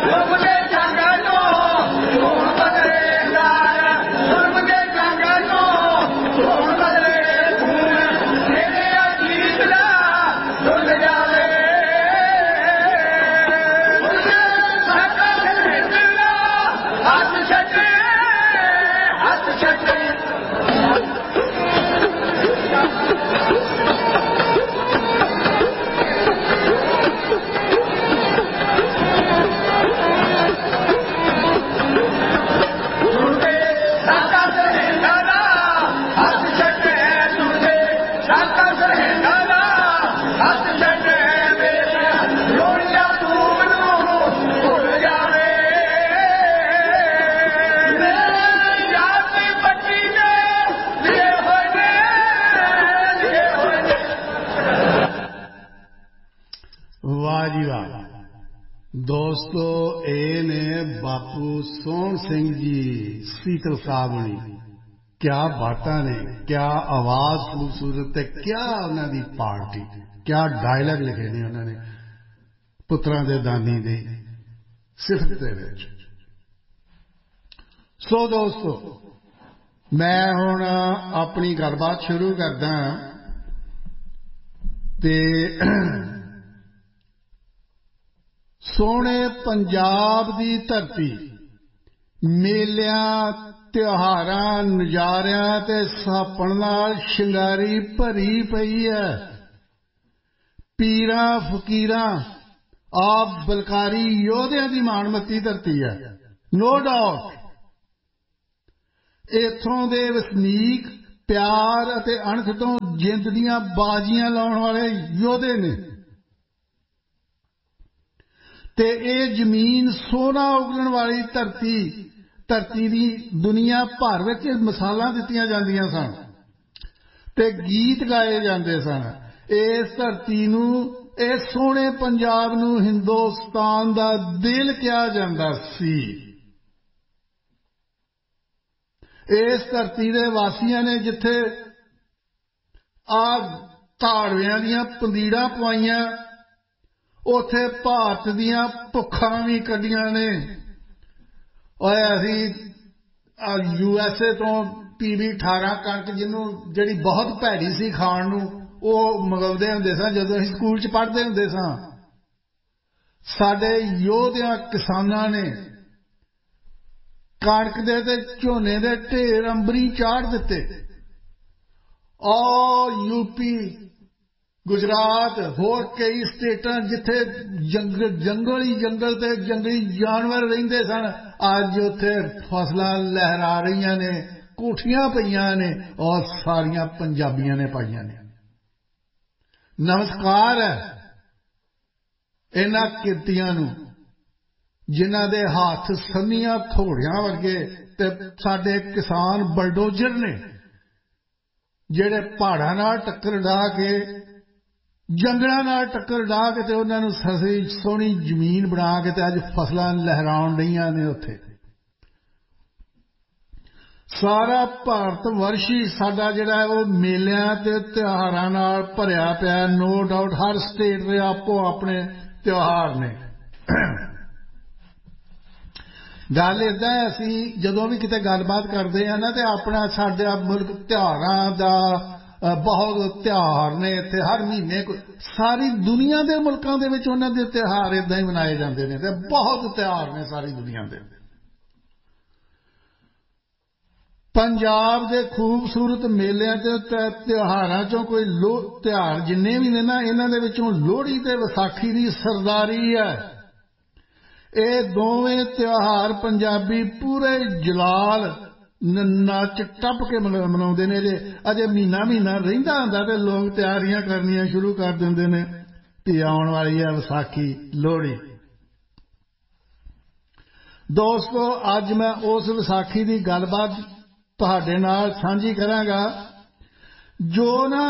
दोस्तों ये ने बापू सोहन सिंह जी सीतल साहब ने क्या बातां ने, क्या आवाज खूबसूरत है, क्या उन्होंने पार्टी, क्या डायलॉग लिखे ने उन्होंने पुत्रां दे दानी दी सिफत दे विच। सो दोस्तों मैं हुण अपनी गलबात शुरू करदा ते सोहणे पंजाब दी धरती मेलियां त्योहारां नज़ारियां ते सापण नाल शिंगारी भरी पई है। पीरां फकीरां आप बलकारी योधियां दी माणमती धरती है, नो डाउट। इत्थों दे वसनीक प्यार अते अणख तो जिंद दीयां बाजियां लाउण वाले योधे ने ते ये जमीन सोना उगलण वाली धरती दी दुनिया भर विच मिसालां दित्तियां जांदियां सन ते गीत गाए जांदे सन। इस धरती नूं, इस सोहणे पंजाब नूं हिंदुस्तान दा दिल कहा जांदा सी। इस धरती दे वासियां ने जिथे धाड़वियां दीयां पंदीड़ां पवाईयां उथे भारत दीयां भुखां भी कड्डियां ने। और असी USA तो PB 18 कणक जिन्हों जिहड़ी बहुत भैड़ी सी खाण नूं ਉਹ ਮੰਗਵਾਉਂਦੇ ਹੁੰਦੇ ਸਾਂ ਜਦੋਂ ਅਸੀਂ ਸਕੂਲ 'ਚ ਪੜ੍ਹਦੇ ਹੁੰਦੇ ਸਾਂ। ਸਾਡੇ ਯੋਧਿਆਂ ਕਿਸਾਨਾਂ ਨੇ ਕਣਕ ਦੇ ਤੇ ਝੋਨੇ ਦੇ ਢੇਰ ਅੰਬਰੀ ਚਾੜ ਦਿੱਤੇ। UP गुजरात होर कई स्टेटां जिथे जंगल ही जंगल ते जंगली जानवर रहिंदे सन, अज उत्थे फसलां लहरा रही ने, कोठियां पईयां ने और सारियां पंजाबियां ने पाईयां ने। नमस्कार है इन्हां किरतियां नूं जिन्हां दे हाथ संनियां थोड़ियां वर्गे ते साडे किसान बलडोजर ने जिहड़े पहाड़ां नाल टक्कर ढा के जंगलों नाल टक्कर ढा के ते उन्हां नूं ससी सोहनी जमीन बना के ते अज फसलां लहराउण रहीआं ने। उत्थे सारा भारत वर्ष ही साडा जिहड़ा है वो मेलियां ते त्योहारां नाल भरिया पिया। नो डाउट हर स्टेट दे आपो अपने त्योहार ने। गल इदां है असीं जदों भी किते गलबात करदे हां ना ते अपना साडा मुल्क त्योहारां दा बहुत त्योहार ने। इत्थे हर महीने सारी दुनिया के मुल्कों दे विच उन्हां दे त्योहार इदां ही मनाए जांदे ने ते बहुत त्योहार ने सारी दुनिया दे। पंजाब दे खूबसूरत मेलिਆਂ ते त्योहारां चों कोई त्योहार जिन्ने भी ने ना इन्हां दे विचों लोहड़ी ते विसाखी दी सरदारी है। ये दोवें त्योहार पंजाबी पूरे जलाल नच टप के मनाउंदे ने। जे अजे महीना महीना रहिंदा हुंदा ते लोग तैयारियां करनियां शुरू कर दिंदे ने कि आउण वाली है विसाखी लोहड़ी। दोस्तों अज मैं उस विसाखी की गलबात तुहाडे नाल सांझी करांगा जो ना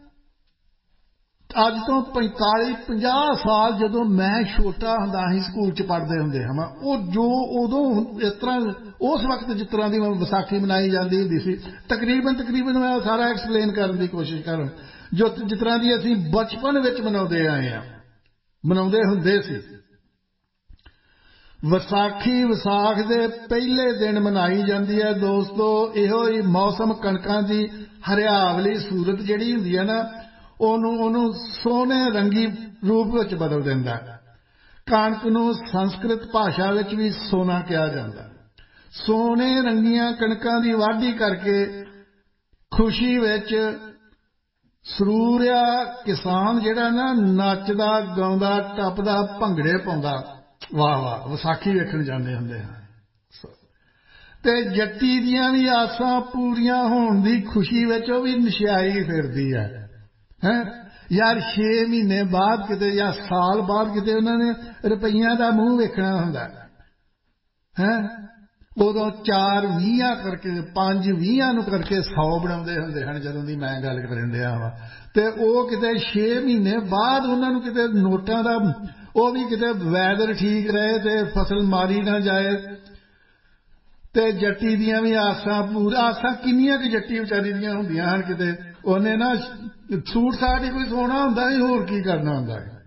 अज तो 45-50 साल जदों मैं छोटा हुंदा सी स्कूल च पढ़दे हुंदे हां वो जो उदों इस तरह उस वक्त जिस तरह की विसाखी मनाई जाती हुंदी सी तकरीबन मैं सारा एक्सप्लेन करने की कोशिश करूं जो जिस तरह की असीं बचपन विच मनाउंदे आए हां मनाउंदे हुंदे सी। ਵਿਸਾਖੀ ਵਿਸਾਖ ਦੇ ਪਹਿਲੇ ਦਿਨ ਮਨਾਈ ਜਾਂਦੀ ਹੈ ਦੋਸਤੋ। ਇਹੋ ਹੀ ਮੌਸਮ ਕਣਕਾਂ ਦੀ ਹਰਿਆਵਲੀ ਸੂਰਤ ਜਿਹੜੀ ਹੁੰਦੀ ਹੈ ਨਾ, ਉਹਨੂੰ ਸੋਹਣੇ ਰੰਗੀ ਰੂਪ ਵਿੱਚ ਬਦਲ ਦਿੰਦਾ। ਕਣਕ ਨੂੰ ਸੰਸਕ੍ਰਿਤ ਭਾਸ਼ਾ ਵਿੱਚ ਵੀ ਸੋਨਾ ਕਿਹਾ ਜਾਂਦਾ। ਸੋਨੇ ਰੰਗੀਆਂ ਕਣਕਾਂ ਦੀ ਵਾਢੀ ਕਰਕੇ ਖੁਸ਼ੀ ਵਿੱਚ ਸਰੂਰਿਆ ਕਿਸਾਨ ਜਿਹੜਾ ਨਾ ਨੱਚਦਾ ਗਾਉਂਦਾ ਟੱਪਦਾ ਭੰਗੜੇ ਪਾਉਂਦਾ, ਵਾਹ ਵਾਹ, ਵਿਸਾਖੀ ਵੇਖਣ ਜਾਂਦੇ ਹੁੰਦੇ ਹਨ। ਤੇ ਜੱਟੀ ਦੀਆਂ ਵੀ ਆਸਾਂ ਪੂਰੀਆਂ ਹੋਣ ਦੀ ਖੁਸ਼ੀ ਵਿੱਚ ਉਹ ਵੀ ਨਸ਼ਿਆਈ ਫਿਰਦੀ ਹੈ। ਯਾਰ 6 ਮਹੀਨੇ ਬਾਅਦ ਕਿਤੇ ਜਾਂ ਸਾਲ ਬਾਅਦ ਕਿਤੇ ਉਹਨਾਂ ਨੇ ਰੁਪਈਆਂ ਦਾ ਮੂੰਹ ਵੇਖਣਾ ਹੁੰਦਾ ਹੈ। ਉਦੋਂ 4 20 ਕਰਕੇ 5 20 ਨੂੰ ਕਰਕੇ 100 ਬਣਾਉਂਦੇ ਹੁੰਦੇ ਹਨ ਜਦੋਂ ਦੀ ਮੈਂ ਗੱਲ ਕਰਨ ਡਿਆ ਵਾਂ। ਤੇ ਉਹ ਕਿਤੇ 6 ਮਹੀਨੇ ਬਾਅਦ ਉਹਨਾਂ ਨੂੰ ਕਿਤੇ ਨੋਟਾਂ ਦਾ, ਉਹ ਵੀ ਕਿਤੇ ਵੈਦਰ ਠੀਕ ਰਹੇ ਤੇ ਫਸਲ ਮਾਰੀ ਨਾ ਜਾਏ। ਤੇ ਜੱਟੀ ਦੀਆਂ ਵੀ ਆਸਾਂ ਆਸਾਂ ਕਿੰਨੀਆਂ ਕਿ ਜੱਟੀ ਵਿਚਾਰੀ ਦੀਆਂ ਹੁੰਦੀਆਂ ਹਨ। ਕਿਤੇ ਉਹਨੇ ਨਾ ਸੂਟ ਸਾਟ ਹੀ ਕੋਈ ਸੋਹਣਾ ਹੁੰਦਾ ਸੀ, ਹੋਰ ਕੀ ਕਰਨਾ ਹੁੰਦਾ ਹੈ।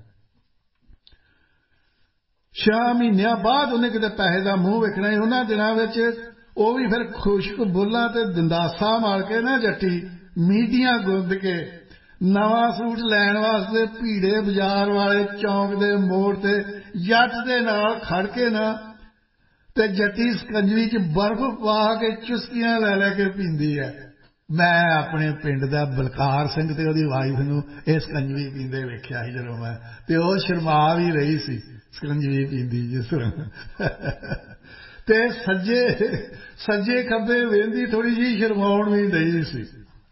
6 ਮਹੀਨਿਆਂ ਬਾਅਦ ਉਹਨੇ ਕਿਤੇ ਪੈਸੇ ਦਾ ਮੂੰਹ ਵੇਖਣਾ। ਉਹਨਾਂ ਦਿਨਾਂ ਵਿੱਚ ਉਹ ਵੀ ਫਿਰ ਖੁਸ਼ਕ ਬੁੱਲਾਂ ਤੇ ਦੰਦਾਸਾ ਮਾਰ ਕੇ ਨਾ ਜੱਟੀ ਮੀਡੀਆਂ ਗੁੰਦ ਕੇ ਨਵਾਂ ਸੂਟ ਲੈਣ ਵਾਸਤੇ ਭੀੜੇ ਬਾਜ਼ਾਰ ਵਾਲੇ ਚੌਂਕ ਦੇ ਮੋੜ ਤੇ ਜੱਟ ਦੇ ਨਾਲ ਖੜ ਕੇ ਨਾ, ਤੇ ਜੱਟੀ ਸਕੰਜਵੀ 'ਚ ਬਰਫ਼ ਪਾ ਕੇ ਚੁਸਕੀਆਂ ਲੈ ਲੈ ਕੇ ਪੀਂਦੀ ਹੈ। ਮੈਂ ਆਪਣੇ ਪਿੰਡ ਦਾ ਬਲਕਾਰ ਸਿੰਘ ਤੇ ਉਹਦੀ ਵਾਈਫ ਨੂੰ ਇਹ ਸਕੰਜਵੀ ਪੀਂਦੇ ਵੇਖਿਆ ਸੀ ਜਦੋਂ ਮੈਂ, ਤੇ ਉਹ ਸ਼ਰਮਾ ਵੀ ਰਹੀ ਸੀ ਸਕੰਜਵੀ ਪੀਂਦੀ ਜਿਸ ਤਰ੍ਹਾਂ। ਤੇ ਸੱਜੇ ਖੱਬੇ ਵੇਂਦੀ ਥੋੜੀ ਜਿਹੀ ਸ਼ਰਮਾਉਣ ਵੀ ਡਈ ਸੀ।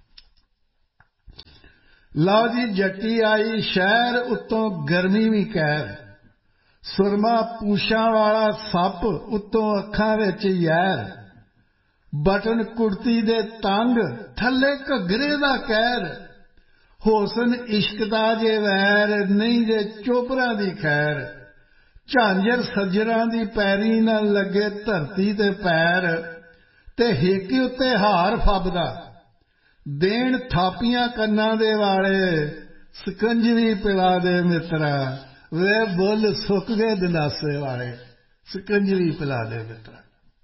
ਲਓ ਜੀ, ਜੱਟੀ ਆਈ ਸ਼ਹਿਰ, ਉੱਤੋਂ ਗਰਮੀ ਵੀ ਕਹਿਰ, ਸੁਰਮਾ ਪੂਛਾਂ ਵਾਲਾ ਸੱਪ, ਉੱਤੋਂ ਅੱਖਾਂ ਵਿੱਚ ਯੈਰ, ਬਟਨ ਕੁੜਤੀ ਦੇ ਤੰਗ, ਥੱਲੇ ਘੱਗਰੇ ਦਾ ਕਹਿਰ, ਹੁਸਨ ਇਸ਼ਕ ਦਾ ਜੇ ਵੈਰ, ਨਹੀਂ ਜੇ ਚੋਪਰਾਂ ਦੀ ਖੈਰ, ਝਾਂਜਰ ਸੱਜਰਾਂ ਦੀ ਪੈਰੀ ਨਾ ਲੱਗੇ ਧਰਤੀ ਤੇ ਪੈਰ, ਤੇ ਹਿੱਕ ਉੱਤੇ ਹਾਰ ਫੱਬਦਾ, ਦੇਣ ਥਾਪੀਆਂ ਕੰਨਾਂ ਦੇ ਵਾਲੇ, ਸਕੰਜਵੀ ਪਿਲਾ ਦੇ ਮਿੱਤਰਾ, ਵੇ ਬੁੱਲ ਸੁੱਕ ਗਏ ਦੰਦਾਸੇ ਵਾਲੇ, ਸਕੰਜਵੀ ਪਿਲਾ ਦੇ ਮਿੱਤਰਾ।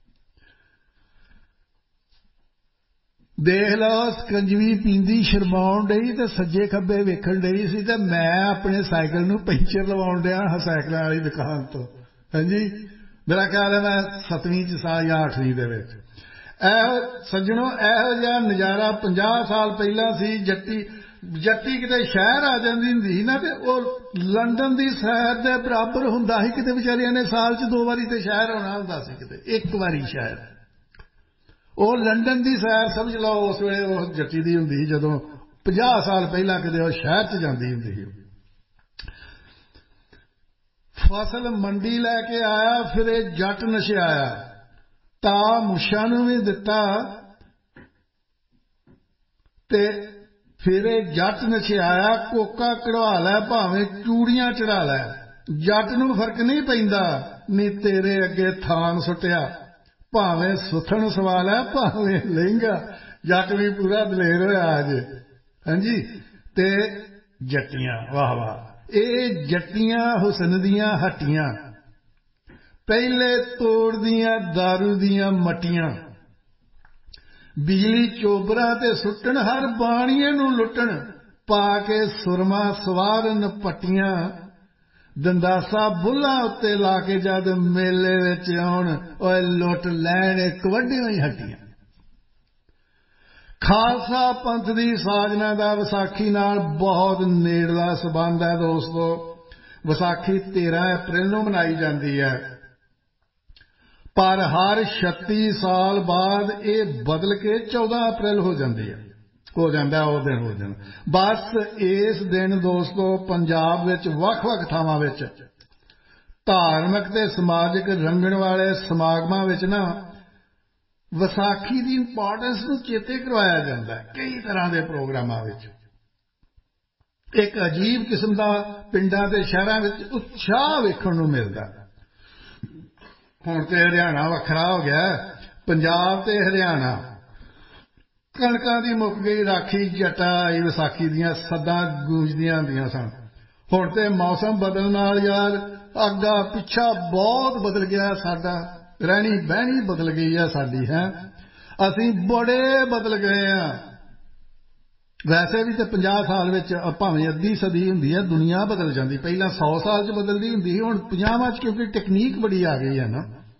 ਦੇਖ ਲਓ, ਸਕੰਜਵੀ ਪੀਂਦੀ ਸ਼ਰਮਾਉਣ ਡਈ ਤੇ ਸੱਜੇ ਖੱਬੇ ਵੇਖਣ ਡਈ ਸੀ, ਤੇ ਮੈਂ ਆਪਣੇ ਸਾਈਕਲ ਨੂੰ ਪੈਂਚਰ ਲਵਾਉਣ ਡਿਆ ਹਾਂ ਸਾਈਕਲਾਂ ਵਾਲੀ ਦੁਕਾਨ ਤੋਂ। ਹਾਂਜੀ, ਮੇਰਾ ਖਿਆਲ ਹੈ ਮੈਂ 7ਵੀਂ 'ਚ ਸਾਂ ਜਾਂ 8ਵੀਂ ਦੇ ਵਿੱਚ। ਸੱਜਣੋ, ਇਹੋ ਜਿਹਾ ਨਜ਼ਾਰਾ 50 ਸਾਲ ਪਹਿਲਾਂ ਸੀ। ਜੱਟੀ ਕਿਤੇ ਸ਼ਹਿਰ ਆ ਜਾਂਦੀ ਹੁੰਦੀ ਸੀ ਨਾ, ਤੇ ਉਹ ਲੰਡਨ ਦੀ ਸੈਰ ਦੇ ਬਰਾਬਰ ਹੁੰਦਾ ਸੀ। ਕਿਤੇ ਵਿਚਾਰਿਆਂ ਨੇ ਸਾਲ 'ਚ 2 ਵਾਰੀ ਤੇ ਸ਼ਹਿਰ ਆਉਣਾ ਹੁੰਦਾ ਸੀ, ਕਿਤੇ 1 ਵਾਰੀ ਸ਼ਹਿਰ। ਉਹ ਲੰਡਨ ਦੀ ਸੈਰ ਸਮਝ ਲਓ ਉਸ ਵੇਲੇ ਉਹ ਜੱਟੀ ਦੀ ਹੁੰਦੀ ਸੀ, ਜਦੋਂ 50 ਸਾਲ ਪਹਿਲਾਂ ਕਿਤੇ ਉਹ ਸ਼ਹਿਰ 'ਚ ਜਾਂਦੀ ਹੁੰਦੀ ਸੀ। ਫਸਲ ਮੰਡੀ ਲੈ ਕੇ ਆਇਆ, ਫਿਰ ਇਹ ਜੱਟ ਨਸ਼ਿਆਇਆ, ਤਾ ਮੁੱਛਾਂ ਨੂੰ ਵੀ ਦਿੱਤਾ, ਤੇ ਫਿਰ ਇਹ ਜੱਟ ਨਸ਼ਿਆਇਆ, ਕੋਕਾ ਕਢਵਾ ਲੈ ਭਾਵੇਂ ਚੂੜੀਆਂ ਚੜਾ ਲੈ, ਜੱਟ ਨੂੰ ਫਰਕ ਨਹੀਂ ਪੈਂਦਾ, ਨੀ ਤੇਰੇ ਅੱਗੇ ਥਾਨ ਸੁੱਟਿਆ, ਭਾਵੇਂ ਸੁਥਣ ਸਵਾ ਲੈ ਭਾਵੇਂ ਲਹਿੰਗਾ, ਜੱਟ ਵੀ ਪੂਰਾ ਦਲੇਰ ਹੋਇਆ ਅੱਜ। ਹਾਂਜੀ, ਤੇ ਜੱਟੀਆਂ, ਵਾਹ ਵਾਹ, ਇਹ ਜੱਟੀਆਂ ਹੁਸਨ ਦੀਆਂ ਹੱਟੀਆਂ, ਪਹਿਲੇ ਤੋੜਦੀਆਂ ਦਾਰੂ ਦੀਆਂ ਮੱਟੀਆਂ, ਬਿਜਲੀ ਚੋਬਰਾਂ ਤੇ ਸੁੱਟਣ, ਹਰ ਬਾਣੀਏ ਨੂੰ ਲੁੱਟਣ, ਪਾ ਕੇ ਸੁਰਮਾ ਸਵਾਰਨ ਪੱਟੀਆਂ, ਦੰਦਾਸਾ ਬੁੱਲਾਂ ਉੱਤੇ ਲਾ ਕੇ ਜਦ ਮੇਲੇ ਵਿੱਚ ਆਉਣ, ਓਏ ਲੁੱਟ ਲੈਣ ਇੱਕ ਵੱਡੀਆਂ ਹੀ ਹੱਟੀਆਂ। ਖਾਲਸਾ ਪੰਥ ਦੀ ਸਾਜਨਾ ਦਾ ਵਿਸਾਖੀ ਨਾਲ ਬਹੁਤ ਨੇੜਲਾ ਸੰਬੰਧ ਹੈ ਦੋਸਤੋ। ਵਿਸਾਖੀ 13 ਅਪ੍ਰੈਲ ਨੂੰ ਮਨਾਈ ਜਾਂਦੀ ਹੈ, ਪਰ ਹਰ 36 ਸਾਲ ਬਾਅਦ ਇਹ ਬਦਲ ਕੇ 14 ਅਪ੍ਰੈਲ ਹੋ ਜਾਂਦੀ ਹੈ, ਹੋ ਜਾਂਦਾ ਉਹ ਦਿਨ ਹੋ ਜਾਣਾ। ਬਸ ਇਸ ਦਿਨ ਦੋਸਤੋ ਪੰਜਾਬ ਵਿੱਚ ਵੱਖ-ਵੱਖ ਥਾਵਾਂ ਵਿੱਚ ਧਾਰਮਿਕ ਤੇ ਸਮਾਜਿਕ ਰੰਗਣ ਵਾਲੇ ਸਮਾਗਮਾਂ ਵਿੱਚ ਨਾ ਵਿਸਾਖੀ ਦੀ ਇੰਪੋਰਟੈਂਸ ਨੂੰ ਚੇਤੇ ਕਰਵਾਇਆ ਜਾਂਦਾ ਹੈ। ਕਈ ਤਰ੍ਹਾਂ ਦੇ ਪ੍ਰੋਗਰਾਮਾਂ ਵਿੱਚ ਇੱਕ ਅਜੀਬ ਕਿਸਮ ਦਾ ਪਿੰਡਾਂ ਤੇ ਸ਼ਹਿਰਾਂ ਵਿੱਚ ਉਤਸ਼ਾਹ ਵੇਖਣ ਨੂੰ ਮਿਲਦਾ। ਹੁਣ ਤੇ ਹਰਿਆਣਾ ਵੱਖਰਾ ਹੋ ਗਿਆ, ਪੰਜਾਬ ਤੇ ਹਰਿਆਣਾ। ਕਣਕਾਂ ਦੀ ਮੁੱਕ ਗਈ ਰਾਖੀ, ਜੱਟਾਂ ਆਈ, ਵਿਸਾਖੀ ਦੀਆਂ ਸੱਦਾਂ ਗੂੰਜਦੀਆਂ ਹੁੰਦੀਆਂ ਸਨ। ਹੁਣ ਤੇ ਮੌਸਮ ਬਦਲਣ ਨਾਲ ਯਾਰ ਅੱਗਾ ਪਿੱਛਾ ਬਹੁਤ ਬਦਲ ਗਿਆ ਸਾਡਾ, ਰਹਿਣੀ ਬਹਿਣੀ ਬਦਲ ਗਈ ਹੈ ਸਾਡੀ। ਅਸੀਂ ਬੜੇ ਬਦਲ ਗਏ ਹਾਂ। ਵੈਸੇ ਵੀ ਤੇ 50 ਸਾਲ ਵਿੱਚ ਭਾਵੇਂ ਅੱਧੀ ਸਦੀ ਹੁੰਦੀ ਹੈ, ਦੁਨੀਆ ਬਦਲ ਜਾਂਦੀ। ਪਹਿਲਾਂ 100 ਸਾਲ 'ਚ ਬਦਲਦੀ ਹੁੰਦੀ ਸੀ, ਹੁਣ 50 'ਚ, ਕਿਉਂਕਿ ਟੈਕਨੀਕ ਬੜੀ ਆ ਗਈ ਹੈ ਨਾ।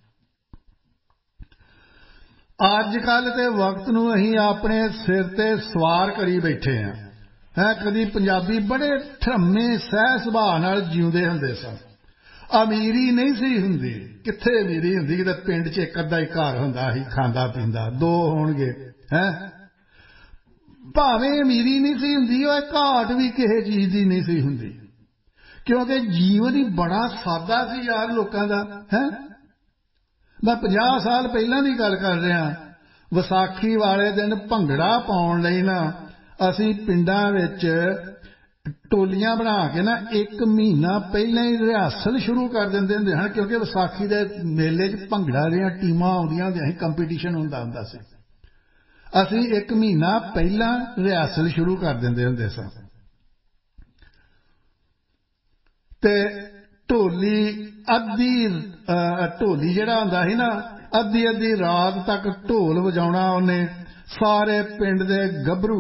ਅੱਜ ਕੱਲ੍ਹ ਤੇ ਵਕਤ ਨੂੰ ਅਸੀਂ ਆਪਣੇ ਸਿਰ ਤੇ ਸਵਾਰ ਕਰੀ ਬੈਠੇ ਹਾਂ। ਕਦੀ ਪੰਜਾਬੀ ਬੜੇ ਠਰਮੇ ਸਹਿ ਸੁਭਾਅ ਨਾਲ ਜਿਉਂਦੇ ਹੁੰਦੇ ਸਨ। ਅਮੀਰੀ ਨਹੀਂ ਸੀ ਹੁੰਦੀ, ਕਿੱਥੇ ਅਮੀਰੀ ਹੁੰਦੀ, ਕਿਤੇ ਪਿੰਡ 'ਚ ਇੱਕ ਅੱਧਾ ਹੀ ਘਰ ਹੁੰਦਾ ਸੀ ਖਾਂਦਾ ਪੀਂਦਾ, 2 ਹੋਣਗੇ। ਭਾਵੇਂ ਅਮੀਰੀ ਨਹੀਂ ਸੀ ਹੁੰਦੀ, ਉਹ ਘਾਟ ਵੀ ਕਿਸੇ ਚੀਜ਼ ਦੀ ਨਹੀਂ ਸੀ ਹੁੰਦੀ, ਕਿਉਂਕਿ ਜੀਵਨ ਹੀ ਬੜਾ ਸਾਦਾ ਸੀ ਯਾਰ ਲੋਕਾਂ ਦਾ। ਮੈਂ 50 ਸਾਲ ਪਹਿਲਾਂ ਦੀ ਗੱਲ ਕਰ ਰਿਹਾ। ਵਿਸਾਖੀ ਵਾਲੇ ਦਿਨ ਭੰਗੜਾ ਪਾਉਣ ਲਈ ਨਾ ਅਸੀਂ ਪਿੰਡਾਂ ਵਿੱਚ ਟੋਲੀਆਂ ਬਣਾ ਕੇ ਨਾ 1 ਮਹੀਨਾ ਪਹਿਲਾਂ ਹੀ ਰਿਹਰਸਲ ਸ਼ੁਰੂ ਕਰ ਦਿੰਦੇ ਹੁੰਦੇ ਹਨ, ਕਿਉਂਕਿ ਵਿਸਾਖੀ ਦੇ ਮੇਲੇ 'ਚ ਭੰਗੜਾ ਦੀਆਂ ਟੀਮਾਂ ਆਉਂਦੀਆਂ ਹੁੰਦੀਆਂ ਸੀ, ਕੰਪੀਟੀਸ਼ਨ ਹੁੰਦਾ ਸੀ। ਅਸੀਂ 1 ਮਹੀਨਾ ਪਹਿਲਾਂ ਰਿਹਰਸਲ ਸ਼ੁਰੂ ਕਰ ਦਿੰਦੇ ਹੁੰਦੇ ਸਾਂ। ਤੇ ਢੋਲੀ ਜਿਹੜਾ ਹੁੰਦਾ ਸੀ ਨਾ, ਅੱਧੀ ਰਾਤ ਤੱਕ ਢੋਲ ਵਜਾਉਣਾ ਉਹਨੇ। ਸਾਰੇ ਪਿੰਡ ਦੇ ਗੱਭਰੂ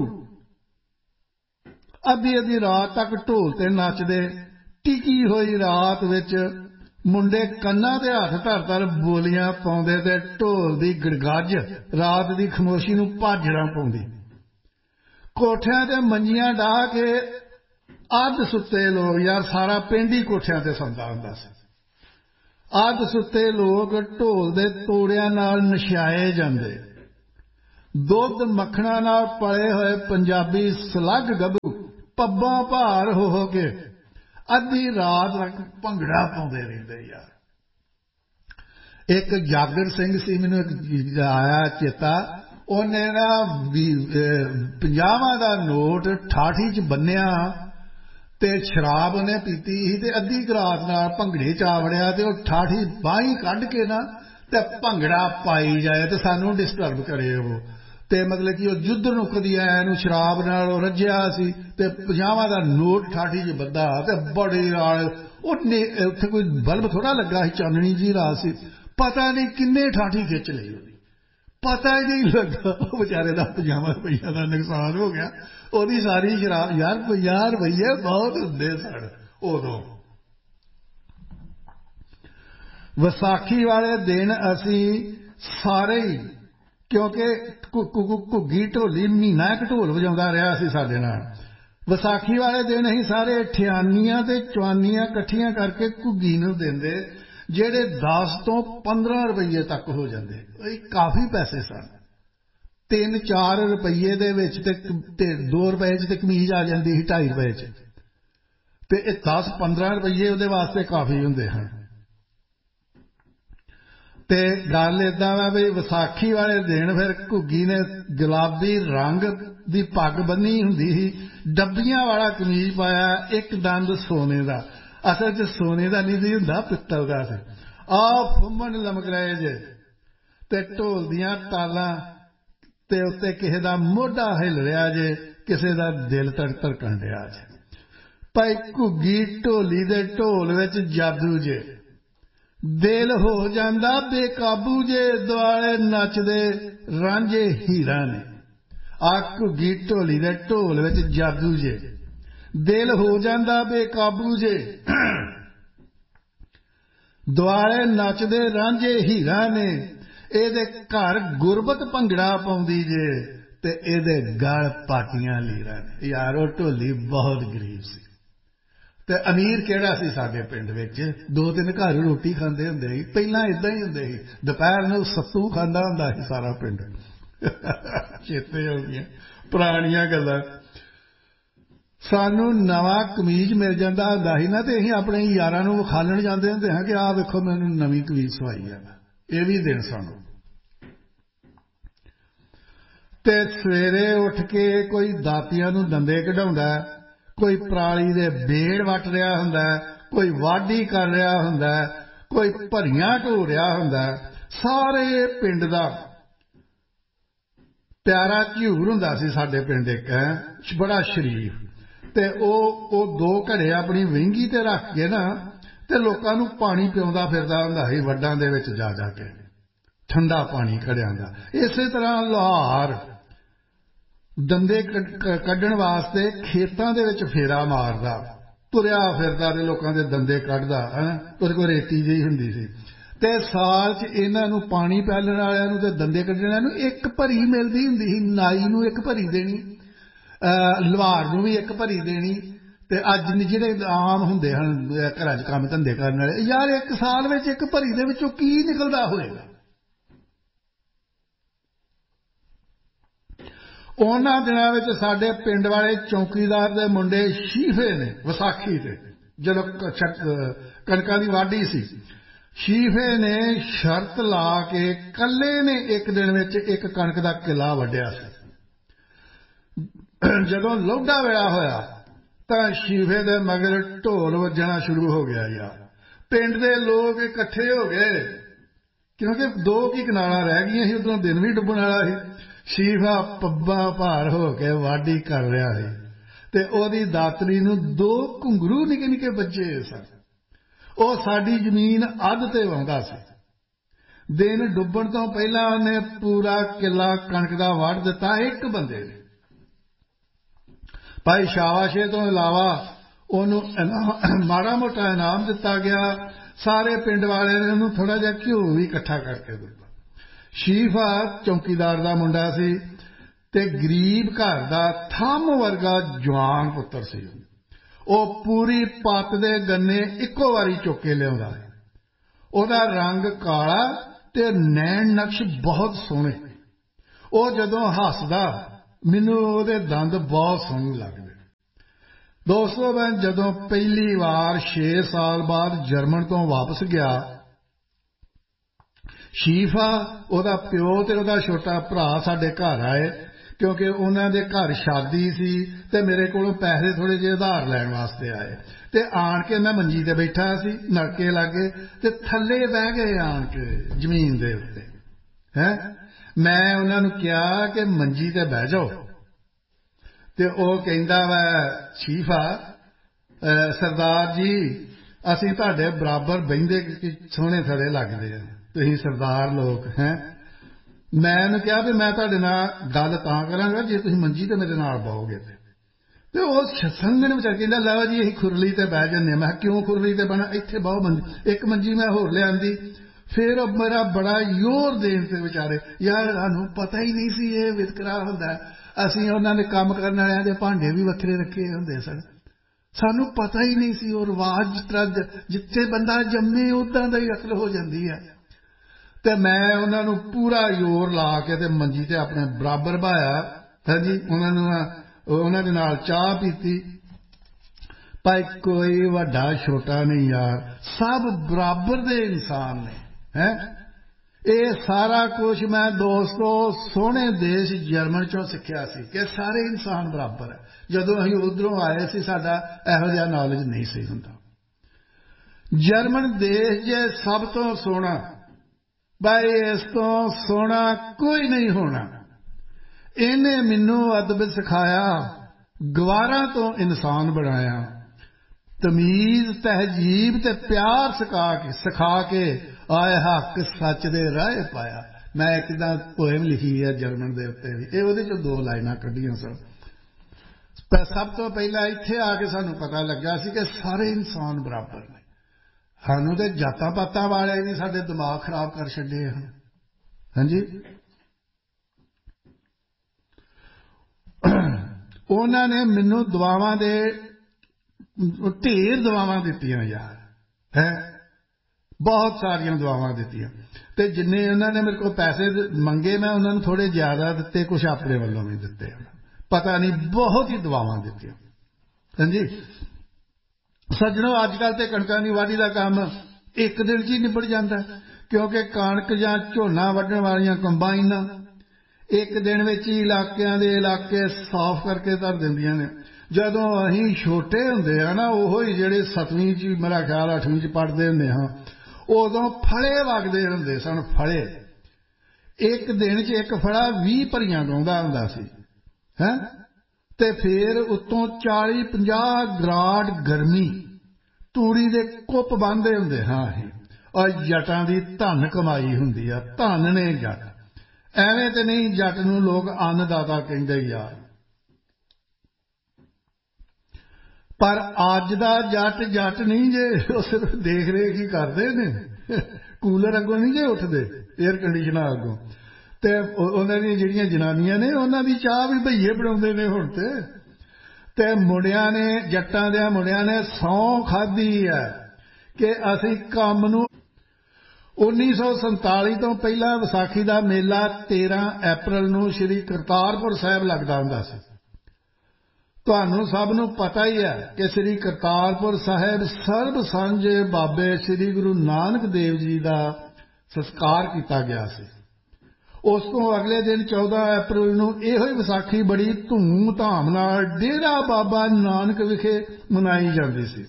ਅੱਧੀ ਰਾਤ ਤੱਕ ਢੋਲ ਤੇ ਨੱਚਦੇ। ਟਿਕੀ ਹੋਈ ਰਾਤ ਵਿੱਚ ਮੁੰਡੇ ਕੰਨਾਂ ਤੇ ਹੱਥ ਧਰ ਬੋਲੀਆਂ ਪਾਉਂਦੇ ਤੇ ਢੋਲ ਦੀ ਗੜਗੱਜ ਰਾਤ ਦੀ ਖਾਮੋਸ਼ੀ ਨੂੰ ਭਾਜੜਾਂ ਪਾਉਂਦੀ। ਕੋਠਿਆਂ ਤੇ ਮੰਜੀਆਂ ਡਾਹ ਕੇ ਅੱਧ ਸੁੱਤੇ ਲੋਕ, ਯਾਰ ਸਾਰਾ ਪਿੰਡ ਹੀ ਕੋਠਿਆਂ ਤੇ ਸੌਂਦਾ ਹੁੰਦਾ ਸੀ। ਅੱਧ ਸੁੱਤੇ ਲੋਕ ਢੋਲ ਦੇ ਤੋੜਿਆਂ ਨਾਲ ਨਸ਼ਾਏ ਜਾਂਦੇ। ਦੁੱਧ ਮੱਖਣਾ ਨਾਲ ਪਲੇ ਹੋਏ ਪੰਜਾਬੀ ਸਲੱਗ ਗੱਭਰੂ ਪੱਬਾਂ ਭਾਰ ਹੋ ਕੇ ਅੱਧੀ ਰਾਤ ਤੱਕ ਭੰਗੜਾ ਪਾਉਂਦੇ ਰਹਿੰਦੇ ਯਾਰ। ਇੱਕ ਜਾਗਰ ਸਿੰਘ ਸੀ, ਮੈਨੂੰ ਇੱਕ ਆਇਆ ਚੇਤਾ, ਉਹਨੇ ਨਾ 50 ਦਾ ਨੋਟ ਠਾਠੀ 'ਚ ਬੰਨਿਆ ਤੇ ਸ਼ਰਾਬ ਉਹਨੇ ਪੀਤੀ ਸੀ ਤੇ ਅੱਧੀ ਰਾਤ ਨਾਲ ਭੰਗੜੇ 'ਚ ਆ ਵੜਿਆ ਤੇ ਉਹ ਠਾਠੀ ਬਾਹੀਂ ਕੱਢ ਕੇ ਨਾ ਤੇ ਭੰਗੜਾ ਪਾਈ ਜਾਏ ਤੇ ਸਾਨੂੰ ਡਿਸਟਰਬ ਕਰੇ ਉਹ। ਤੇ ਮਤਲਬ ਕਿ ਉਹ ਜੁੱਧ ਨੂੰ ਕਦੀ ਆਇਆ, ਇਹਨੂੰ ਸ਼ਰਾਬ ਨਾਲ ਉਹ ਰੱਜਿਆ ਸੀ ਤੇ 50 ਦਾ ਨੋਟ ਠਾਠੀ 'ਚ ਬੱਧਾ ਤੇ ਬੜੇ ਨਾਲ ਉਹਨੇ, ਉੱਥੇ ਕੋਈ ਬਲਬ ਥੋੜਾ ਲੱਗਾ ਸੀ, ਚਾਨਣੀ ਜੀ ਰਾਤ ਸੀ, ਪਤਾ ਨਹੀਂ ਕਿੰਨੇ ਠਾਠੀ ਖਿੱਚ ਲਈ ਉਹਦੀ, ਪਤਾ ਹੀ ਨਹੀਂ ਲੱਗਾ। ਉਹ ਵਿਚਾਰੇ ਦਾ 50 ਰੁਪਈਆ ਦਾ ਨੁਕਸਾਨ ਹੋ ਗਿਆ, ਉਹਦੀ ਸਾਰੀ ਸ਼ਰਾਬ। ਯਾਰ 50 ਰੁਪਈਏ ਬਹੁਤ ਹੁੰਦੇ ਸਨ ਉਦੋਂ। ਵਿਸਾਖੀ ਵਾਲੇ ਦਿਨ ਅਸੀਂ ਸਾਰੇ ਹੀ, ਕਿਉਂਕਿ ਘੁੱਗੀ ਢੋਲੀ ਮਹੀਨਾ ਇੱਕ ਢੋਲ ਵਜਾਉਂਦਾ ਰਿਹਾ ਸੀ ਸਾਡੇ ਨਾਲ। ਵਿਸਾਖੀ ਵਾਲੇ ਦਿਨ ਅਸੀਂ ਸਾਰੇ ਠਿਆਨੀਆਂ ਤੇ ਚਵਾਨੀਆਂ ਇਕੱਠੀਆਂ ਕਰਕੇ ਘੁੱਗੀ ਨੂੰ ਦਿੰਦੇ, ਜਿਹੜੇ 10 ਤੋਂ 15 ਰੁਪਈਏ ਤੱਕ ਹੋ ਜਾਂਦੇ। ਇਹ ਕਾਫੀ ਪੈਸੇ ਸਨ। 3-4 ਰੁਪਈਏ ਦੇ ਵਿੱਚ ਤੇ 2 ਰੁਪਏ 'ਚ ਤੇ ਕਮੀਜ਼ ਆ ਜਾਂਦੀ ਸੀ, 2.5 ਰੁਪਏ 'ਚ, ਤੇ ਇਹ 10-15 ਰੁਪਈਏ ਉਹਦੇ ਵਾਸਤੇ ਕਾਫੀ ਹੁੰਦੇ ਹਨ। ਤੇ ਗੱਲ ਏਦਾਂ ਵਾ ਵੀ ਵਿਸਾਖੀ ਵਾਲੇ ਦਿਨ ਫਿਰ ਘੁੱਗੀ ਨੇ ਗੁਲਾਬੀ ਰੰਗ ਦੀ ਪੱਗ ਬੰਨੀ ਹੁੰਦੀ ਸੀ, ਡੱਬੀਆਂ ਵਾਲਾ ਕਮੀਜ਼ ਪਾਇਆ, ਇੱਕ ਦੰਦ ਸੋਨੇ ਦਾ, ਅਸਲ 'ਚ ਸੋਨੇ ਦਾ ਨਹੀਂ ਸੀ ਹੁੰਦਾ, ਪਿੱਤਲ ਦਾ ਸੀ। ਫੁੰਮਣ ਲਮਕ ਰਹੇ ਜੇ ਤੇ ਢੋਲ ਦੀਆਂ ਤਾਲਾਂ ਤੇ ਉੱਤੇ ਕਿਸੇ ਦਾ ਮੋਢਾ ਹਿੱਲ ਰਿਹਾ ਜੇ, ਕਿਸੇ ਦਾ ਦਿਲ ਧੜਕਣ ਰਿਹਾ ਜੇ। ਭਾਈ ਘੁੱਗੀ ਢੋਲੀ ਦੇ ਢੋਲ ਵਿੱਚ ਜਾਦੂ ਜੇ, ਦਿਲ ਹੋ ਜਾਂਦਾ ਬੇਕਾਬੂ ਜੇ, ਦੁਆਲੇ ਨੱਚਦੇ ਰਾਂਝੇ ਹੀਰਾਂ ਨੇ। ਘੁੱਗੀ ਢੋਲੀ ਦੇ ਢੋਲ ਵਿੱਚ ਜਾਦੂ ਜੇ, ਦਿਲ ਹੋ ਜਾਂਦਾ ਬੇਕਾਬੂ ਜੇ, ਦੁਆਲੇ ਨੱਚਦੇ ਰਾਂਝੇ ਹੀਰਾਂ ਨੇ। ਇਹਦੇ ਘਰ ਗੁਰਬਤ ਭੰਗੜਾ ਪਾਉਂਦੀ ਜੇ ਤੇ ਇਹਦੇ ਗਲ ਪਾਟੀਆਂ ਲੀਰਾਂ ਨੇ। ਯਾਰ ਉਹ ਢੋਲੀ ਬਹੁਤ ਗਰੀਬ ਸੀ ਤੇ ਅਮੀਰ ਕਿਹੜਾ ਸੀ ਸਾਡੇ ਪਿੰਡ ਵਿੱਚ। 2-3 ਘਰ ਰੋਟੀ ਖਾਂਦੇ ਹੁੰਦੇ ਸੀ। ਪਹਿਲਾਂ ਏਦਾਂ ਹੀ ਹੁੰਦੇ ਸੀ, ਦੁਪਹਿਰ ਨੂੰ ਸੱਤੂ ਖਾਂਦਾ ਹੁੰਦਾ ਸੀ ਸਾਰਾ ਪਿੰਡ। ਚੇਤੇ ਹੋ ਗਈਆਂ ਪੁਰਾਣੀਆਂ ਗੱਲਾਂ। ਸਾਨੂੰ ਨਵਾਂ ਕਮੀਜ਼ ਮਿਲ ਜਾਂਦਾ ਹੁੰਦਾ ਸੀ ਨਾ, ਤੇ ਅਸੀਂ ਆਪਣੇ ਯਾਰਾਂ ਨੂੰ ਵਿਖਾਲਣ ਜਾਂਦੇ ਹੁੰਦੇ ਹਾਂ ਕਿ ਆਹ ਵੇਖੋ ਮੈਨੂੰ ਨਵੀਂ ਕਮੀਜ਼ ਸਵਾਈ ਆ। ਇਹ ਵੀ ਦਿਨ ਸਾਨੂੰ। ਤੇ ਸਵੇਰੇ ਉੱਠ ਕੇ ਕੋਈ ਦਾਤੀਆਂ ਨੂੰ ਦੰਦੇ ਕਢਾਉਂਦਾ, ਕੋਈ ਪਰਾਲੀ ਦੇ ਬੇੜ ਵੱਟ ਰਿਹਾ ਹੁੰਦਾ, ਕੋਈ ਵਾਢੀ ਕਰ ਰਿਹਾ ਹੁੰਦਾ, ਕੋਈ ਭਰੀਆਂ ਢੋ ਰਿਹਾ ਹੁੰਦਾ। ਸਾਰੇ ਪਿੰਡ ਦਾ ਪਿਆਰਾ ਝਿਊਰ ਹੁੰਦਾ ਸੀ ਸਾਡੇ ਪਿੰਡ ਇੱਕ, ਬੜਾ ਸ਼ਰੀਫ, ਤੇ ਉਹ 2 ਘੜੇ ਆਪਣੀ ਵਹਿੰਗੀ ਤੇ ਰੱਖ ਕੇ ਨਾ ਤੇ ਲੋਕਾਂ ਨੂੰ ਪਾਣੀ ਪਿਆਉਂਦਾ ਫਿਰਦਾ ਹੁੰਦਾ ਸੀ ਵੱਡਾਂ ਦੇ ਵਿੱਚ ਜਾ ਜਾ ਕੇ, ਠੰਡਾ ਪਾਣੀ ਘੜਿਆਂ ਦਾ। ਇਸੇ ਤਰ੍ਹਾਂ ਲੁਹਾਰ ਦੰਦੇ ਕੱਢਣ ਵਾਸਤੇ ਖੇਤਾਂ ਦੇ ਵਿੱਚ ਫੇਰਾ ਮਾਰਦਾ, ਤੁਰਿਆ ਫਿਰਦਾ ਤੇ ਲੋਕਾਂ ਦੇ ਦੰਦੇ ਕੱਢਦਾ। ਉਹਦੇ ਕੋਲ ਰੇਤੀ ਜਿਹੀ ਹੁੰਦੀ ਸੀ ਤੇ ਸਾਲ 'ਚ ਇਹਨਾਂ ਨੂੰ ਪਾਣੀ ਪਿਆਲਣ ਵਾਲਿਆਂ ਨੂੰ ਤੇ ਦੰਦੇ ਕੱਢਣ ਵਾਲਿਆਂ ਨੂੰ ਇੱਕ ਭਰੀ ਮਿਲਦੀ ਹੁੰਦੀ ਸੀ। ਨਾਈ ਨੂੰ ਇੱਕ ਭਰੀ ਦੇਣੀ, ਲੁਹਾਰ ਨੂੰ ਵੀ ਇੱਕ ਭਰੀ ਦੇਣੀ। ਤੇ ਅੱਜ ਜਿਹੜੇ ਆਮ ਹੁੰਦੇ ਹਨ ਘਰਾਂ 'ਚ ਕੰਮ ਧੰਦੇ ਕਰਨ ਵਾਲੇ, ਯਾਰ ਇੱਕ ਸਾਲ ਵਿੱਚ ਇੱਕ ਭਰੀ ਦੇ ਵਿੱਚੋਂ ਕੀ ਨਿਕਲਦਾ ਹੋਏਗਾ। ਉਹਨਾਂ ਦਿਨਾਂ ਵਿੱਚ ਸਾਡੇ ਪਿੰਡ ਵਾਲੇ ਚੌਕੀਦਾਰ ਦੇ ਮੁੰਡੇ ਸ਼ੀਫੇ ਨੇ, ਵਿਸਾਖੀ ਤੇ ਜਦੋਂ ਕਣਕਾਂ ਦੀ ਵਾਢੀ ਸੀ, ਸ਼ੀਫੇ ਨੇ ਸ਼ਰਤ ਲਾ ਕੇ ਇਕੱਲੇ ਨੇ ਇੱਕ ਦਿਨ ਵਿੱਚ ਇੱਕ ਕਣਕ ਦਾ ਕਿੱਲਾ ਵੱਢਿਆ ਸੀ। ਜਦੋਂ ਲੋਢਾ ਵੇਲਾ ਹੋਇਆ ਤਾਂ ਸ਼ੀਫੇ ਦੇ ਮਗਰ ਢੋਲ ਵੱਜਣਾ ਸ਼ੁਰੂ ਹੋ ਗਿਆ। ਯਾਰ ਪਿੰਡ ਦੇ ਲੋਕ ਇਕੱਠੇ ਹੋ ਗਏ, ਕਿਉਂਕਿ 2 ਕੀ ਕਨਾਲਾਂ ਰਹਿ ਗਈਆਂ ਸੀ, ਉਦੋਂ ਦਿਨ ਵੀ ਡੁੱਬਣ ਵਾਲਾ ਸੀ। ਸ਼ੀਫਾ ਪੱਬਾਂ ਭਾਰ ਹੋ ਕੇ ਵਾਢੀ ਕਰ ਰਿਹਾ ਸੀ ਤੇ ਉਹਦੀ ਦਾਤਰੀ ਨੂੰ 2 ਘੁੰਗਰੂ ਨਿੱਕੇ ਨਿੱਕੇ ਵੱਜੇ ਸਨ। ਉਹ ਸਾਡੀ ਜ਼ਮੀਨ ਅੱਧ ਤੇ ਵਾਹੁੰਦਾ ਸੀ। ਦਿਨ ਡੁੱਬਣ ਤੋਂ ਪਹਿਲਾਂ ਉਹਨੇ ਪੂਰਾ ਕਿੱਲਾ ਕਣਕ ਦਾ ਵੱਢ ਦਿੱਤਾ ਇੱਕ ਬੰਦੇ ਨੇ। ਭਾਈ ਸ਼ਾਬਾਸ਼ੇ ਤੋਂ ਇਲਾਵਾ ਉਹਨੂੰ ਮਾੜਾ ਮੋਟਾ ਇਨਾਮ ਦਿੱਤਾ ਗਿਆ। ਸਾਰੇ ਪਿੰਡ ਵਾਲਿਆਂ ਨੇ ਉਹਨੂੰ ਥੋੜਾ ਜਿਹਾ ਘਿਓ ਵੀ ਇਕੱਠਾ ਕਰਕੇ ਦਿੱਤਾ। ਸ਼ੀਫਾ ਚੌਕੀਦਾਰ ਦਾ ਮੁੰਡਾ ਸੀ ਤੇ ਗਰੀਬ ਘਰ ਦਾ ਥੰਮ ਵਰਗਾ ਜਵਾਨ ਪੁੱਤਰ ਸੀ। ਉਹ ਪੂਰੀ ਪੱਤ ਦੇ ਗੰਨੇ ਇੱਕੋ ਵਾਰੀ ਚੁੱਕ ਕੇ ਲਿਆਉਂਦਾ। ਉਹਦਾ ਰੰਗ ਕਾਲਾ ਤੇ ਨੈਣ ਨਕਸ਼ ਬਹੁਤ ਸੋਹਣੇ। ਉਹ ਜਦੋਂ ਹੱਸਦਾ ਮੈਨੂੰ ਉਹਦੇ ਦੰਦ ਬਹੁਤ ਸੋਹਣੇ ਲੱਗਦੇ। ਦੋਸਤੋ, ਮੈਂ ਜਦੋਂ ਪਹਿਲੀ ਵਾਰ 6 ਸਾਲ ਬਾਅਦ ਜਰਮਨ ਤੋਂ ਵਾਪਸ ਗਿਆ, ਸ਼ੀਫਾ, ਉਹਦਾ ਪਿਓ ਤੇ ਉਹਦਾ ਛੋਟਾ ਭਰਾ ਸਾਡੇ ਘਰ ਆਏ, ਕਿਉਂਕਿ ਉਹਨਾਂ ਦੇ ਘਰ ਸ਼ਾਦੀ ਸੀ ਤੇ ਮੇਰੇ ਕੋਲੋਂ ਪੈਸੇ ਥੋੜੇ ਜਿਹੇ ਉਧਾਰ ਲੈਣ ਵਾਸਤੇ ਆਏ। ਤੇ ਆਣ ਕੇ ਮੈਂ ਮੰਜੀ ਤੇ ਬੈਠਾ ਸੀ ਨਲਕੇ ਲਾਗੇ ਤੇ ਥੱਲੇ ਬਹਿ ਗਏ ਆਣ ਕੇ ਜ਼ਮੀਨ ਦੇ ਉੱਤੇ। ਮੈਂ ਉਹਨਾਂ ਨੂੰ ਕਿਹਾ ਕਿ ਮੰਜੀ ਤੇ ਬਹਿ ਜਾਓ ਤੇ ਉਹ ਕਹਿੰਦਾ ਵਾ, ਸ਼ੀਫਾ ਸਰਦਾਰ ਜੀ, ਅਸੀਂ ਤੁਹਾਡੇ ਬਰਾਬਰ ਬਹਿੰਦੇ ਸੋਹਣੇ ਥੜੇ ਲੱਗਦੇ ਆ, ਤੁਸੀਂ ਸਰਦਾਰ ਲੋਕ ਹੈਂ। ਮੈਂ ਉਹਨੂੰ ਕਿਹਾ ਵੀ ਮੈਂ ਤੁਹਾਡੇ ਨਾਲ ਗੱਲ ਤਾਂ ਕਰਾਂਗਾ ਜੇ ਤੁਸੀਂ ਮੰਜੀ ਤੇ ਮੇਰੇ ਨਾਲ ਬਹੋਗੇ। ਤੇ ਉਹ ਸੰਗਣ ਵਿਚਾਰ ਕਹਿੰਦਾ, ਲਓ ਜੀ ਅਸੀਂ ਖੁਰਲੀ ਤੇ ਬਹਿ ਜਾਂਦੇ ਹਾਂ। ਮੈਂ ਕਿਹਾ ਕਿਉਂ ਖੁਰਲੀ ਤੇ ਬਹਿਣਾ, ਇੱਥੇ ਬਹੁ ਮੰਜੀ। ਇੱਕ ਮੰਜੀ ਮੈਂ ਹੋਰ ਲਿਆਂਦੀ। ਫਿਰ ਉਹ ਮੇਰਾ ਬੜਾ ਜ਼ੋਰ ਦੇਣ ਤੇ ਵਿਚਾਰੇ, ਯਾਰ ਸਾਨੂੰ ਪਤਾ ਹੀ ਨਹੀਂ ਸੀ ਇਹ ਵਿਤਕਰਾ ਹੁੰਦਾ। ਅਸੀਂ ਉਹਨਾਂ ਦੇ ਕੰਮ ਕਰਨ ਵਾਲਿਆਂ ਦੇ ਭਾਂਡੇ ਵੀ ਵੱਖਰੇ ਰੱਖੇ ਹੁੰਦੇ ਸਨ, ਸਾਨੂੰ ਪਤਾ ਹੀ ਨਹੀਂ ਸੀ। ਉਹ ਰਿਵਾਜ਼ ਜਿਸ ਤਰ੍ਹਾਂ ਜਿੱਥੇ ਬੰਦਾ ਜੰਮੇ ਉੱਦਾਂ ਦਾ ਹੀ ਅਕਲ ਹੋ ਜਾਂਦੀ ਹੈ। ਤੇ ਮੈਂ ਉਹਨਾਂ ਨੂੰ ਪੂਰਾ ਜ਼ੋਰ ਲਾ ਕੇ ਤੇ ਮੰਜੀ ਤੇ ਆਪਣੇ ਬਰਾਬਰ ਬਹਾਇਆ। ਹਾਂਜੀ, ਉਹਨਾਂ ਦੇ ਨਾਲ ਚਾਹ ਪੀਤੀ। ਭਾਈ ਕੋਈ ਵੱਡਾ ਛੋਟਾ ਨਹੀਂ ਯਾਰ, ਸਭ ਬਰਾਬਰ ਦੇ ਇਨਸਾਨ ਨੇ। ਇਹ ਸਾਰਾ ਕੁਝ ਮੈਂ ਦੋਸਤੋ ਸੋਹਣੇ ਦੇਸ਼ ਜਰਮਨ ਚੋਂ ਸਿੱਖਿਆ ਸੀ ਕਿ ਸਾਰੇ ਇਨਸਾਨ ਬਰਾਬਰ ਹੈ। ਜਦੋਂ ਅਸੀਂ ਉਧਰੋਂ ਆਏ ਸੀ ਸਾਡਾ ਇਹੋ ਜਿਹਾ ਨੌਲੇਜ ਨਹੀਂ ਸੀ ਹੁੰਦਾ। ਜਰਮਨ ਦੇਸ਼ ਜੇ ਸਭ ਤੋਂ ਸੋਹਣਾ, ਭਾਈ ਇਸ ਤੋਂ ਸੋਹਣਾ ਕੋਈ ਨਹੀਂ ਹੋਣਾ। ਇਹਨੇ ਮੈਨੂੰ ਅਦਬ ਸਿਖਾਇਆ, ਗਵਾਰਾਂ ਤੋਂ ਇਨਸਾਨ ਬਣਾਇਆ, ਤਮੀਜ਼ ਤਹਿਜੀਬ ਤੇ ਪਿਆਰ ਸਿਖਾ ਕੇ ਆਏ ਹੱਕ ਸੱਚ ਦੇ ਰਾਹ ਪਾਇਆ। ਮੈਂ ਇੱਕ ਤਾਂ ਪੋਇਮ ਲਿਖੀ ਹੈ ਜਰਮਨ ਦੇ ਉੱਤੇ ਵੀ, ਇਹ ਉਹਦੇ ਚੋਂ 2 ਲਾਈਨਾਂ ਕੱਢੀਆਂ ਸਨ। ਸਭ ਤੋਂ ਪਹਿਲਾਂ ਇੱਥੇ ਆ ਕੇ ਸਾਨੂੰ ਪਤਾ ਲੱਗਾ ਸੀ ਕਿ ਸਾਰੇ ਇਨਸਾਨ ਬਰਾਬਰ ਨੇ। ਸਾਨੂੰ ਤੇ ਜਾਤਾਂ ਪਾਤਾਂ ਵਾਲੇ ਵੀ ਸਾਡੇ ਦਿਮਾਗ ਖਰਾਬ ਕਰ ਛੱਡੇ ਹਨ। ਹਾਂਜੀ, ਉਹਨਾਂ ਨੇ ਮੈਨੂੰ ਦੁਆਵਾਂ ਦੇ ਢੇਰ ਦੁਆਵਾਂ ਦਿੱਤੀਆਂ ਯਾਰ, ਬਹੁਤ ਸਾਰੀਆਂ ਦੁਆਵਾਂ ਦਿੱਤੀਆਂ। ਤੇ ਜਿੰਨੇ ਉਹਨਾਂ ਨੇ ਮੇਰੇ ਕੋਲ ਪੈਸੇ ਮੰਗੇ ਮੈਂ ਉਹਨਾਂ ਨੂੰ ਥੋੜੇ ਜ਼ਿਆਦਾ ਦਿੱਤੇ, ਕੁਝ ਆਪਣੇ ਵੱਲੋਂ ਵੀ ਦਿੱਤੇ। ਪਤਾ ਨਹੀਂ ਬਹੁਤ ਹੀ ਦੁਆਵਾਂ ਦਿੱਤੀਆਂ। ਹਾਂਜੀ ਸੱਜਣੋ, ਅੱਜ ਕੱਲ੍ਹ ਤੇ ਕਣਕਾਂ ਦੀ ਵਾਢੀ ਦਾ ਕੰਮ ਇੱਕ ਦਿਨ 'ਚ ਹੀ ਨਿਬੜ ਜਾਂਦਾ, ਕਿਉਂਕਿ ਕਣਕ ਜਾਂ ਝੋਨਾ ਵੱਢਣ ਵਾਲੀਆਂ ਕੰਬਾਈਨਾਂ ਇੱਕ ਦਿਨ ਵਿੱਚ ਹੀ ਇਲਾਕਿਆਂ ਦੇ ਇਲਾਕੇ ਸਾਫ਼ ਕਰਕੇ ਧਰ ਦਿੰਦੀਆਂ ਨੇ। ਜਦੋਂ ਅਸੀਂ ਛੋਟੇ ਹੁੰਦੇ ਆ ਨਾ, ਉਹੋ ਹੀ ਜਿਹੜੇ 7ਵੀਂ 'ਚ ਮੇਰਾ ਖਿਆਲ 8ਵੀਂ 'ਚ ਪੜ੍ਹਦੇ ਹੁੰਦੇ ਹਾਂ, ਉਦੋਂ ਫਲੇ ਵਗਦੇ ਹੁੰਦੇ ਸਨ। ਫਲੇ ਇੱਕ ਦਿਨ 'ਚ ਇੱਕ ਫਲਾ 20 ਭਰੀਆਂ ਡਾਉਂਦਾ ਹੁੰਦਾ ਸੀ। ਤੇ ਫਿਰ ਉੱਤੋਂ 40-50 ਗਰਾਡ ਗਰਮੀ, ਤੂੜੀ ਦੇ ਕੁੱਪ ਬੰਨ੍ਹਦੇ ਹੁੰਦੇ ਹਾਂ ਅਸੀਂ। ਔਰ ਜੱਟਾਂ ਦੀ ਧਨ ਕਮਾਈ ਹੁੰਦੀ ਆ, ਧਨ ਨੇ ਜੱਟ। ਐਵੇਂ ਤੇ ਨਹੀਂ ਜੱਟ ਨੂੰ ਲੋਕ ਅੰਨਦਾਤਾ ਕਹਿੰਦੇ ਯਾਰ। ਪਰ ਅੱਜ ਦਾ ਜੱਟ ਜੱਟ ਨਹੀਂ ਜੇ, ਉਹ ਸਿਰਫ ਦੇਖ ਰੇਖ ਹੀ ਕਰਦੇ ਨੇ। ਕੂਲਰ ਅੱਗੋਂ ਨਹੀਂ ਜੇ ਉੱਠਦੇ, ਏਅਰ ਕੰਡੀਸ਼ਨਰ ਅੱਗੋਂ। ਤੇ ਉਹਨਾਂ ਦੀਆਂ ਜਿਹੜੀਆਂ ਜਨਾਨੀਆਂ ਨੇ ਉਹਨਾਂ ਦੀ ਚਾਹ ਵੀ ਭਈਏ ਬਣਾਉਂਦੇ ਨੇ ਹੁਣ ਤੇ ਮੁੰਡਿਆਂ ਨੇ, ਜੱਟਾਂ ਦੇ ਮੁੰਡਿਆਂ ਨੇ ਸਹੁੰ ਖਾਧੀ ਹੈ ਕਿ ਅਸੀਂ ਕੰਮ ਨੂੰ 1947 ਤੋਂ ਪਹਿਲਾਂ ਵਿਸਾਖੀ ਦਾ ਮੇਲਾ 13 ਅਪ੍ਰੈਲ ਨੂੰ ਸ੍ਰੀ ਕਰਤਾਰਪੁਰ ਸਾਹਿਬ ਲੱਗਦਾ ਹੁੰਦਾ ਸੀ। ਤੁਹਾਨੂੰ ਸਭ ਨੂੰ ਪਤਾ ਹੀ ਹੈ ਕਿ ਸ੍ਰੀ ਕਰਤਾਰਪੁਰ ਸਾਹਿਬ ਸਰਬ ਸਾਂਝੇ ਬਾਬੇ ਸ੍ਰੀ ਗੁਰੂ ਨਾਨਕ ਦੇਵ ਜੀ ਦਾ ਸੰਸਕਾਰ ਕੀਤਾ ਗਿਆ ਸੀ। ਉਸ ਤੋਂ ਅਗਲੇ ਦਿਨ 14 ਅਪ੍ਰੈਲ ਨੂੰ ਇਹੋ ਹੀ ਵਿਸਾਖੀ ਬੜੀ ਧੂਮ-ਧਾਮ ਨਾਲ ਡੇਰਾ ਬਾਬਾ ਨਾਨਕ ਵਿਖੇ ਮਨਾਈ ਜਾਂਦੀ ਸੀ।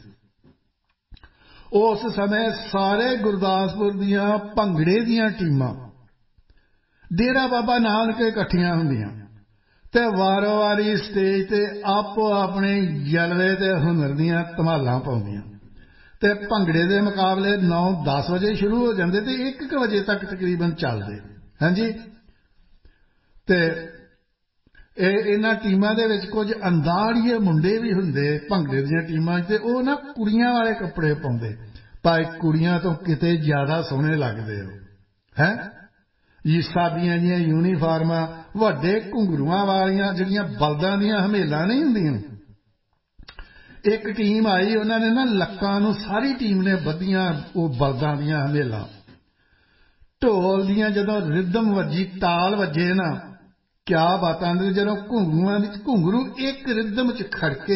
ਉਸ ਸਮੇਂ ਸਾਰੇ ਗੁਰਦਾਸਪੁਰ ਦੀਆਂ ਭੰਗੜੇ ਦੀਆਂ ਟੀਮਾਂ ਡੇਰਾ ਬਾਬਾ ਨਾਨਕ ਇਕੱਠੀਆਂ ਹੁੰਦੀਆਂ ਤੇ ਵਾਰੋ-ਵਾਰੀ ਸਟੇਜ ਤੇ ਆਪੋ ਆਪਣੇ ਜਲਵੇ ਤੇ ਹੁਨਰ ਦੀਆਂ ਧਮਾਲਾਂ ਪਾਉਂਦੀਆਂ ਤੇ ਭੰਗੜੇ ਦੇ ਮੁਕਾਬਲੇ 9-10 ਵਜੇ ਸ਼ੁਰੂ ਹੋ ਜਾਂਦੇ ਤੇ 1 ਵਜੇ ਤੱਕ ਤਕਰੀਬਨ ਚੱਲਦੇ। ਹਾਂਜੀ। ਤੇ ਇਹਨਾਂ ਟੀਮਾਂ ਦੇ ਵਿੱਚ ਕੁਝ ਅੰਦਾੜੀਏ ਮੁੰਡੇ ਵੀ ਹੁੰਦੇ ਭੰਗੜੇ ਦੀਆਂ ਟੀਮਾਂ 'ਚ, ਤੇ ਉਹ ਨਾ ਕੁੜੀਆਂ ਵਾਲੇ ਕੱਪੜੇ ਪਾਉਂਦੇ, ਭਾਈ ਕੁੜੀਆਂ ਤੋਂ ਕਿਤੇ ਜ਼ਿਆਦਾ ਸੋਹਣੇ ਲੱਗਦੇ ਹੋ ਹੈ। ਸਾਦੀਆਂ ਦੀਆਂ ਯੂਨੀਫਾਰਮਾਂ, ਵੱਡੇ ਘੁੰਗਰੂਆਂ ਵਾਲੀਆਂ ਜਿਹੜੀਆਂ ਬਲਦਾਂ ਦੀਆਂ ਹਮੇਲਾਂ ਨਹੀਂ ਹੁੰਦੀਆਂ। ਇੱਕ ਟੀਮ ਆਈ, ਉਹਨਾਂ ਨੇ ਨਾ ਲੱਕਾਂ ਨੂੰ ਸਾਰੀ ਟੀਮ ਨੇ ਬੱਧੀਆਂ ਉਹ ਬਲਦਾਂ ਦੀਆਂ ਹਮੇਲਾਂ। ਢੋਲ ਦੀਆਂ ਜਦੋਂ ਰਿਦਮ ਵੱਜੀ, ਤਾਲ ਵੱਜੇ ਨਾ, ਕਿਆ ਬਾਤਾਂ। ਜਦੋਂ ਘੁੰਗਰੂ ਇੱਕ ਰਿਦਮ 'ਚ ਖੜਕੇ